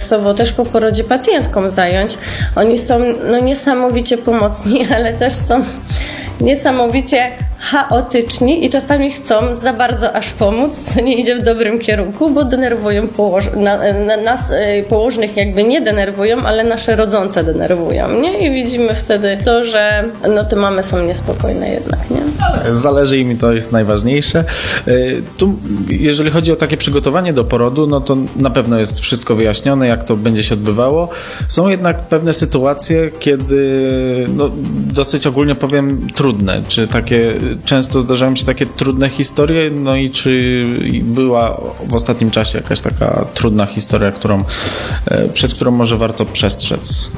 czasowo też po porodzie pacjentkom zająć. Oni są niesamowicie pomocni, ale też są niesamowicie chaotyczni i czasami chcą za bardzo aż pomóc, co nie idzie w dobrym kierunku, bo denerwują nas położnych jakby nie denerwują, ale nasze rodzące denerwują, nie? I widzimy wtedy to, że te mamy są niespokojne jednak, nie? Zależy im i to jest najważniejsze. Tu, jeżeli chodzi o takie przygotowanie do porodu, no to na pewno jest wszystko wyjaśnione, jak to będzie się odbywało. Są jednak pewne sytuacje, kiedy, dosyć ogólnie powiem, trudne, czy takie często zdarzają się takie trudne historie, no i czy była w ostatnim czasie jakaś taka trudna historia, przed którą może warto przestrzec?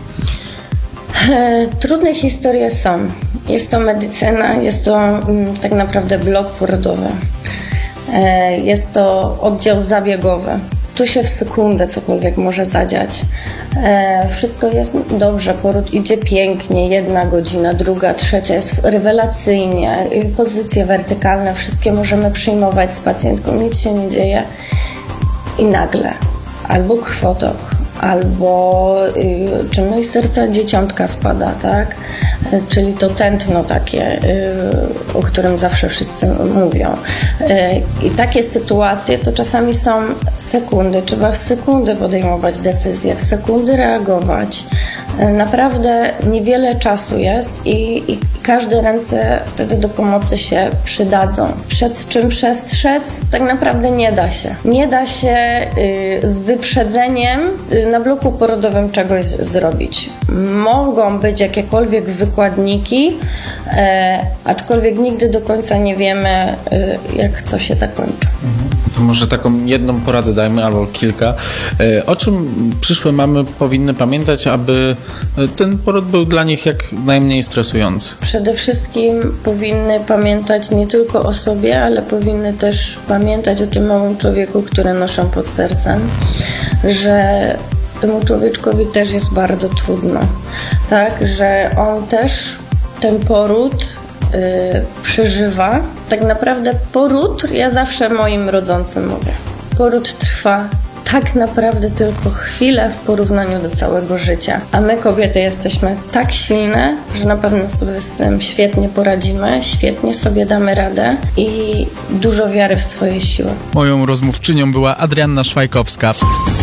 Trudne historie są. Jest to medycyna, jest to tak naprawdę blok porodowy. Jest to oddział zabiegowy. Tu się w sekundę cokolwiek może zadziać. Wszystko jest dobrze, poród idzie pięknie, 1 godzina, 2, 3 jest rewelacyjnie, pozycje wertykalne, wszystkie możemy przyjmować z pacjentką, nic się nie dzieje i nagle albo krwotok, albo czynność serca dzieciątka spada, tak? Czyli to tętno takie, o którym zawsze wszyscy mówią. I takie sytuacje to czasami są sekundy, trzeba w sekundy podejmować decyzje, w sekundy reagować. Naprawdę niewiele czasu jest i każde ręce wtedy do pomocy się przydadzą. Przed czym przestrzec? Tak naprawdę nie da się. Nie da się z wyprzedzeniem na bloku porodowym czegoś zrobić. Mogą być jakiekolwiek wykładniki, aczkolwiek nigdy do końca nie wiemy, jak co się zakończy. Może taką jedną poradę dajmy, albo kilka. O czym przyszłe mamy powinny pamiętać, aby ten poród był dla nich jak najmniej stresujący? Przede wszystkim powinny pamiętać nie tylko o sobie, ale powinny też pamiętać o tym małym człowieku, który noszą pod sercem, że temu człowieczkowi też jest bardzo trudno, tak, że on też ten poród przeżywa. Tak naprawdę poród, ja zawsze moim rodzącym mówię, poród trwa tak naprawdę tylko chwilę w porównaniu do całego życia. A my kobiety jesteśmy tak silne, że na pewno sobie z tym świetnie poradzimy, świetnie sobie damy radę i dużo wiary w swoje siły. Moją rozmówczynią była Adrianna Szwajkowska.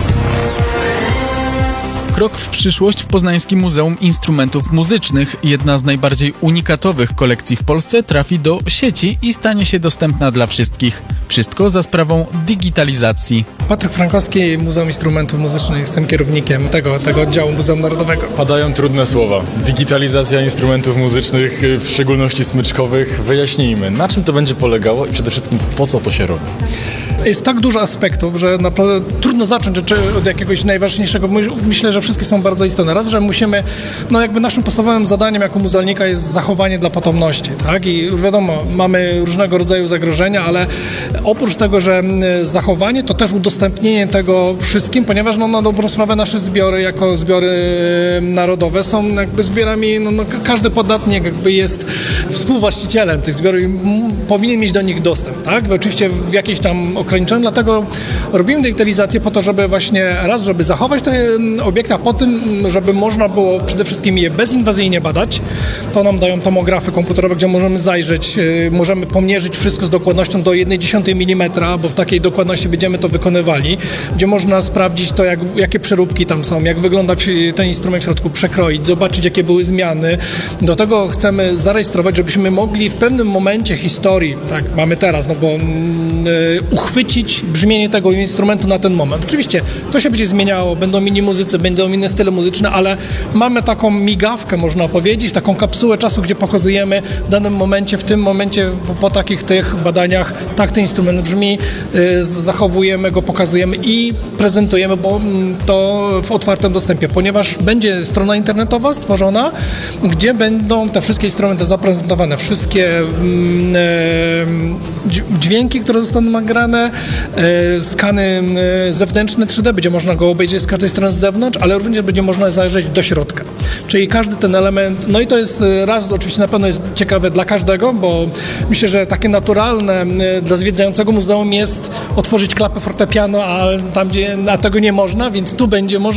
Krok w przyszłość w Poznańskim Muzeum Instrumentów Muzycznych. Jedna z najbardziej unikatowych kolekcji w Polsce trafi do sieci i stanie się dostępna dla wszystkich. Wszystko za sprawą digitalizacji. Patryk Frankowski, Muzeum Instrumentów Muzycznych. Jestem kierownikiem tego oddziału Muzeum Narodowego. Padają trudne słowa. Digitalizacja instrumentów muzycznych, w szczególności smyczkowych. Wyjaśnijmy, na czym to będzie polegało i przede wszystkim po co to się robi? Jest tak dużo aspektów, że naprawdę trudno zacząć od jakiegoś najważniejszego. Myślę, że wszystkie są bardzo istotne. Raz, że musimy, jakby naszym podstawowym zadaniem jako muzealnika jest zachowanie dla potomności, tak? I wiadomo, mamy różnego rodzaju zagrożenia, ale oprócz tego, że zachowanie, to też udostępnienie tego wszystkim, ponieważ na dobrą sprawę nasze zbiory, jako zbiory narodowe są jakby zbiorami, każdy podatnik jakby jest współwłaścicielem tych zbiorów i powinien mieć do nich dostęp, tak? Oczywiście w jakiejś tam ograniczeniu, dlatego robimy digitalizację po to, żeby właśnie żeby zachować te obiekty, a po tym, żeby można było przede wszystkim je bezinwazyjnie badać. To nam dają tomografy komputerowe, gdzie możemy zajrzeć, możemy pomierzyć wszystko z dokładnością do 1/10 mm, bo w takiej dokładności będziemy to wykonywali, gdzie można sprawdzić to, jakie przeróbki tam są, jak wygląda ten instrument w środku, przekroić, zobaczyć, jakie były zmiany. Do tego chcemy zarejestrować, żebyśmy mogli w pewnym momencie historii, tak mamy teraz, bo uchwycić brzmienie tego instrumentu na ten moment. Oczywiście to się będzie zmieniało, będą inni muzycy, będą inne style muzyczne, ale mamy taką migawkę, można powiedzieć, taką kapsułę czasu, gdzie pokazujemy w danym momencie, w tym momencie, po takich tych badaniach, tak ten instrument brzmi, zachowujemy go, pokazujemy i prezentujemy, bo to w otwartym dostępie, ponieważ będzie strona internetowa stworzona, gdzie będą te wszystkie instrumenty zaprezentowane, wszystkie dźwięki, które zostaną nagrane, skany zewnętrzne 3D, będzie można go obejrzeć z każdej strony z zewnątrz, ale również będzie można zajrzeć do środka. Czyli każdy ten element, i to jest raz, oczywiście na pewno jest ciekawe dla każdego, bo myślę, że takie naturalne dla zwiedzającego muzeum jest otworzyć klapę fortepianu, a tam, gdzie tego nie można, więc tu będzie można